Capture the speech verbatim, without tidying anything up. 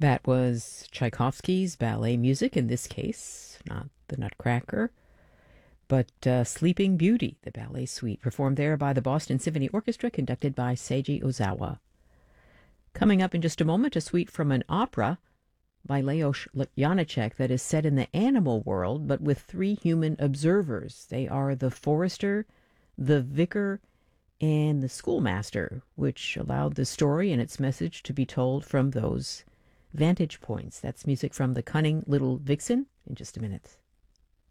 That was Tchaikovsky's ballet music, in this case, not the Nutcracker, but uh, Sleeping Beauty, the ballet suite, performed there by the Boston Symphony Orchestra, conducted by Seiji Ozawa. Coming up in just a moment, a suite from an opera by Leos Janáček that is set in the animal world, but with three human observers. They are the forester, the vicar, and the schoolmaster, which allowed the story and its message to be told from those vantage points. That's music from The Cunning Little Vixen in just a minute.